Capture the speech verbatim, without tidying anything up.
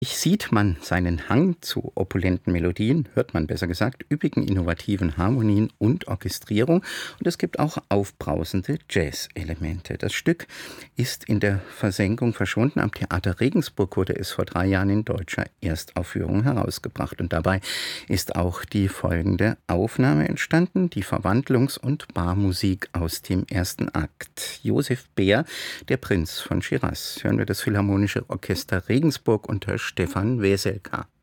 Sieht man seinen Hang zu opulenten Melodien, hört man besser gesagt, üppigen innovativen Harmonien und Orchestrierung, und es gibt auch aufbrausende Jazz-Elemente. Das Stück ist in der Versenkung verschwunden. Am Theater Regensburg wurde es vor drei Jahren in deutscher Erstaufführung herausgebracht. Und dabei ist auch die folgende Aufnahme entstanden, die Verwandlungs- und Barmusik aus dem ersten Akt. Josef Beer, der Prinz von Schiras. Hören wir das Philharmonische Orchester Regensburg unter Stefan Weselka.